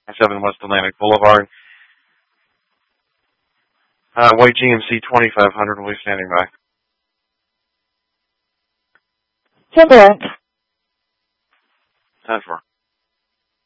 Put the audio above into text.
7 West Atlantic Boulevard. White GMC 2500 will be standing by. 10-4. 10-4.